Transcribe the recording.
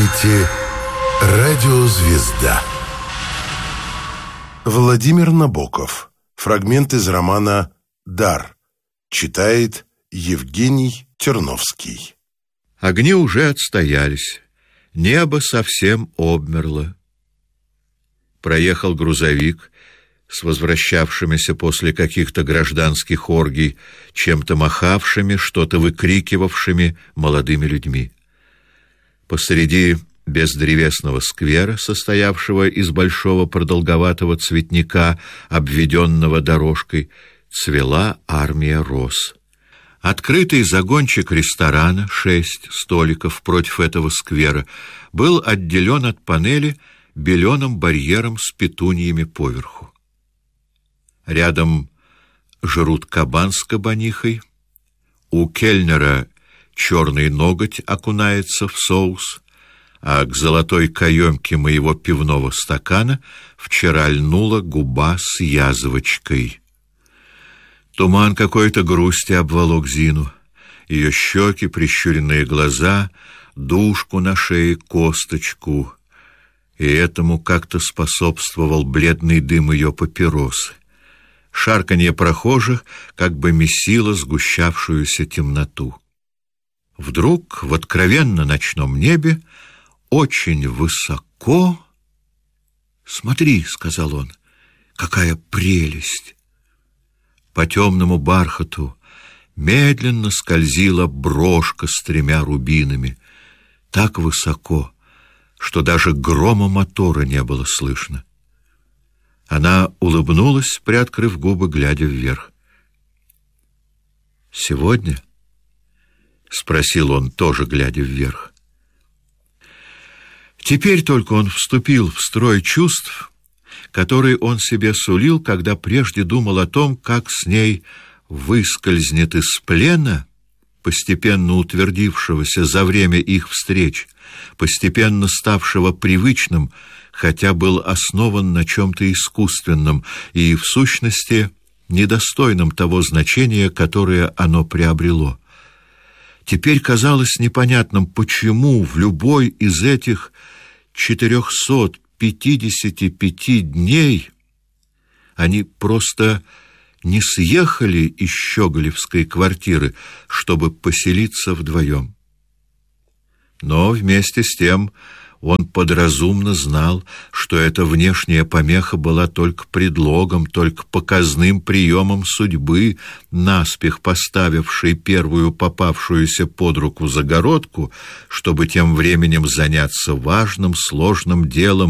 слушаете «Радио Звезда». Владимир Набоков. Фрагмент из романа «Дар». Читает Евгений Терновский. Огни уже отстоялись. Небо совсем обмерло. Проехал грузовик с возвращавшимися после каких-то гражданских оргий, чем-то махавшими, что-то выкрикивавшими молодыми людьми. Посреди бездревесного сквера, состоявшего из большого продолговатого цветника, обведенного дорожкой, цвела армия роз. Открытый загончик ресторана, 6 столиков против этого сквера, был отделен от панели беленым барьером с петуньями поверху. Рядом жрут кабан с кабанихой, у кельнера черный ноготь окунается в соус, а к золотой каемке моего пивного стакана вчера льнула губа с язвочкой. Туман какой-то грусти обволок Зину. Ее щеки, прищуренные глаза, дужку на шее, косточку. И этому как-то способствовал бледный дым ее папиросы. Шарканье прохожих как бы месило сгущавшуюся темноту. Вдруг в откровенно ночном небе очень высоко... «Смотри», — сказал он, — «какая прелесть!» По темному бархату медленно скользила брошка с 3 рубинами, так высоко, что даже грома мотора не было слышно. Она улыбнулась, приоткрыв губы, глядя вверх. «Сегодня?» — спросил он, тоже глядя вверх. Теперь только он вступил в строй чувств, который он себе сулил, когда прежде думал о том, как с ней выскользнет из плена, постепенно утвердившегося за время их встреч, постепенно ставшего привычным, хотя был основан на чем-то искусственном и, в сущности, недостойном того значения, которое оно приобрело. Теперь казалось непонятным, почему в любой из этих 455 дней они просто не съехали из щеголевской квартиры, чтобы поселиться вдвоем. Но вместе с тем он подразумно знал, что эта внешняя помеха была только предлогом, только показным приемом судьбы, наспех поставившей первую попавшуюся под руку загородку, чтобы тем временем заняться важным, сложным делом,